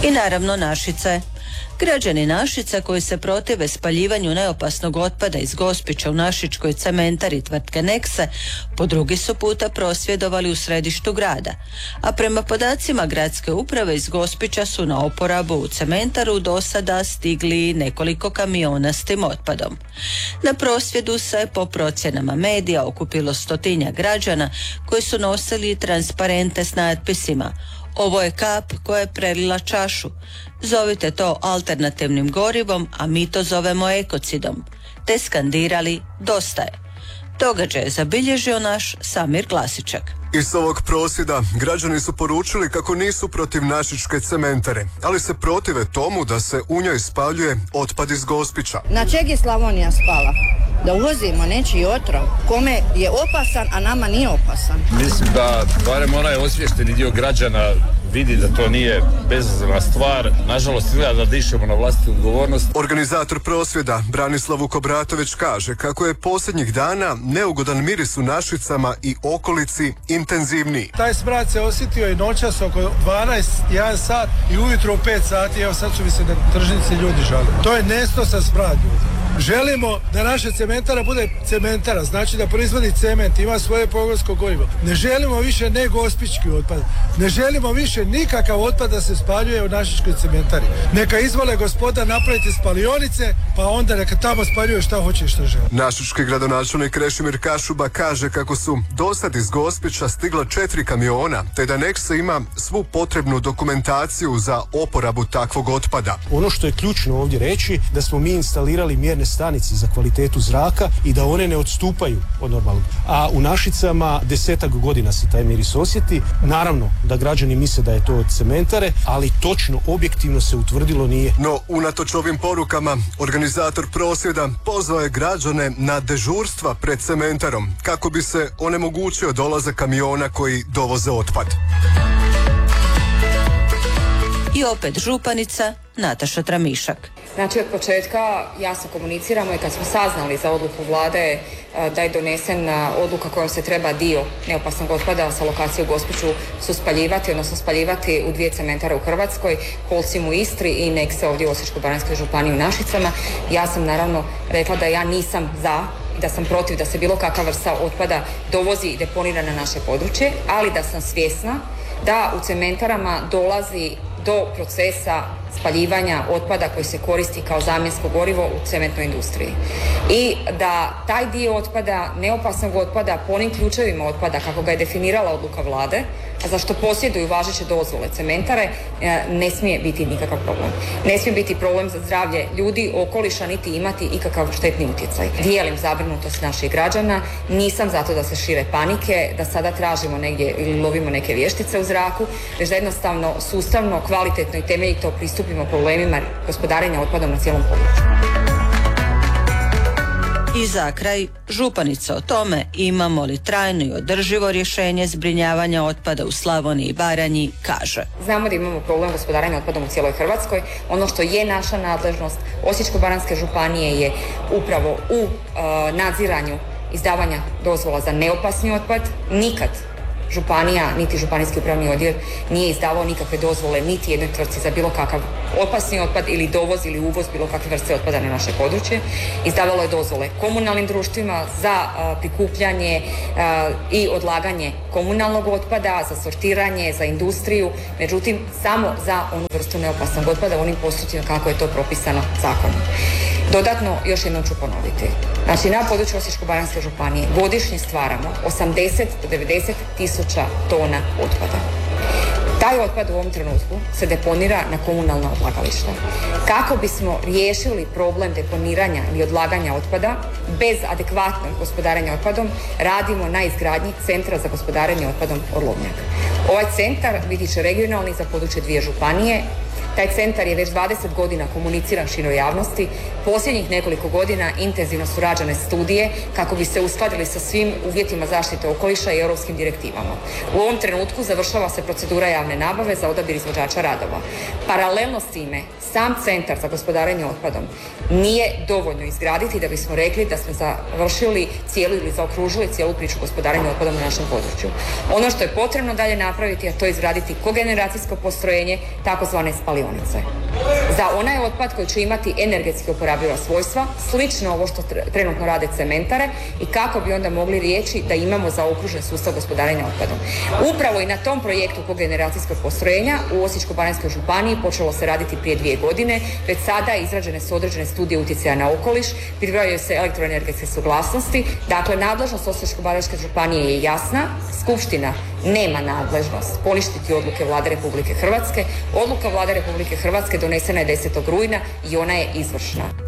I naravno Našice. Građani Našica koji se protive spaljivanju neopasnog otpada iz Gospića u našičkoj cementari tvrtke Nexe po drugi su puta prosvjedovali u središtu grada, a prema podacima gradske uprave iz Gospića su na oporabu u cementaru do sada stigli nekoliko kamiona s tim otpadom. Na prosvjedu se po procjenama medija okupilo 100-tinjak građana koji su nosili transparente s natpisima: "Ovo je kap koja je prelila čašu. Zovite to alternativnim gorivom, a mi to zovemo ekocidom." Te skandirali "Dosta je." Događaj je zabilježio naš Samir Klasičak. Iz ovog prosvjeda građani su poručili kako nisu protiv našičke cementare, ali se protive tomu da se u njoj spaljuje otpad iz Gospića. Na čeg je Slavonija spala? Da uvozimo nečiji otrov, kome je opasan, a nama nije opasan. Mislim da barem onaj osviješteni dio građana vidi da to nije bezazlena stvar. Nažalost, izgleda da dišemo na vlastitu odgovornost. Organizator prosvjeda Branislav Vukobratović kaže kako je posljednjih dana neugodan miris u Našicama i okolici intenzivniji. Taj smrad se osjetio i noćas oko 1 sat i ujutro u 5 sati. Evo sad su mi se na tržnici ljudi žali. To je nestosan smrad, ljudi. Želimo da naša cementara bude cementara, znači da proizvodi cement, ima svoje pogonsko gorivo. Ne želimo više negospički otpad. Ne želimo više nikakav otpad da se spaljuje u našičkoj cementari. Neka izvole gospoda napraviti spalionice, pa onda neka tamo spaljuju šta hoće i šta žele. Našički gradonačelnik Krešimir Kašuba kaže kako su dosad iz Gospića stigla 4 kamiona, te da Nexe ima svu potrebnu dokumentaciju za oporabu takvog otpada. Ono što je ključno ovdje reći, da smo mi instalirali mjerne stanice za kvalitetu zraka i da one ne odstupaju od normalnog. A u Našicama 10-ak godina se taj miris osjeti. Naravno da građani misle da je to od cementare, ali točno, objektivno se utvrdilo nije. No, unatoč ovim porukama, organizator prosvjeda pozvao je građane na dežurstva pred cementarom kako bi se onemogućio dolazak kamiona koji dovoze otpad. I opet županica Nataša Tramišak. Znači od početka jasno komuniciramo i kad smo saznali za odluku vlade da je donesen odluka kojom se treba dio neopasnog otpada sa lokacije u Gospiću suspaljivati, odnosno spaljivati u 2 cementare u Hrvatskoj, Holcim u Istri i Nexe ovdje u Osječko-baranjskoj županiji u Našicama. Ja sam naravno rekla da ja nisam za i da sam protiv da se bilo kakva vrsta otpada dovozi i deponira na naše područje, ali da sam svjesna da u cementarama dolazi do procesa spaljivanja otpada koji se koristi kao zamjensko gorivo u cementnoj industriji. I da taj dio otpada, neopasnog otpada, po onim ključevima otpada kako ga je definirala odluka vlade, a za što posjeduju važeće dozvole cementare, ne smije biti nikakav problem. Ne smije biti problem za zdravlje ljudi, okoliša, niti imati ikakav štetni utjecaj. Dijelim zabrinutost naših građana, nisam zato da se šire panike, da sada tražimo negdje ili lovimo neke vještice u zraku, već da jednostavno, sustavno, kvalitetno i temeljito pristupimo problemima gospodarenja otpadom na cijelom području. I za kraj, županica o tome imamo li trajno i održivo rješenje zbrinjavanja otpada u Slavoniji i Baranji kaže: Znamo da imamo problem gospodarenja otpadom u cijeloj Hrvatskoj. Ono što je naša nadležnost Osječko-baranjske županije je upravo u nadziranju izdavanja dozvola za neopasni otpad. Nikad županija, niti županijski upravni odjel nije izdavao nikakve dozvole niti jednoj tvrtci za bilo kakav opasni otpad ili dovoz ili uvoz bilo kakve vrste otpada na naše područje. Izdavalo je dozvole komunalnim društvima za prikupljanje i odlaganje komunalnog otpada, za sortiranje, za industriju, međutim samo za onu vrstu neopasnog otpada u onim postupcima kako je to propisano zakonom. Dodatno, još jednom ću ponoviti. Znači, na području Osječko-baranjske županije godišnje stvaramo 80 do 90 tisuća tona otpada. Taj otpad u ovom trenutku se deponira na komunalna odlagališta. Kako bismo riješili problem deponiranja ili odlaganja otpada bez adekvatnog gospodarenja otpadom, radimo na izgradnji Centra za gospodarenje otpadom Orlovnjak. Ovaj centar biti će regionalni za područje 2 županije. Taj centar je već 20 godina komuniciran široj javnosti. Posljednjih nekoliko godina intenzivno su rađene studije kako bi se uskladili sa svim uvjetima zaštite okoliša i europskim direktivama. U ovom trenutku završava se procedura javne nabave za odabir izvođača radova. Paralelno s time, sam centar za gospodarenje otpadom nije dovoljno izgraditi da bismo rekli da smo završili cijelu ili zaokružili cijelu priču gospodarenja otpadom na našem području. Ono što je potrebno dalje napraviti, a to je izgraditi kogeneracijsko postrojenje, takozvane spalionice. Za onaj otpad koji će imati energetski oporabiva svojstva, slično ovo što trenutno rade cementare, i kako bi onda mogli reći da imamo zaokružen sustav gospodarenja otpadom. Upravo i na tom projektu kogeneracijskog postrojenja u Osječko-baranjskoj županiji počelo se raditi prije 2 godine, već sada izrađene su određene studije utjecaja na okoliš, pribavljaju se elektroenergetske suglasnosti. Dakle, nadležnost Osječko-baranjske županije je jasna, Skupština nema nadležnost poništiti odluke Vlade Republike Hrvatske. Odluka Vlade Republike Hrvatske donesena je 10. rujna i ona je izvršna.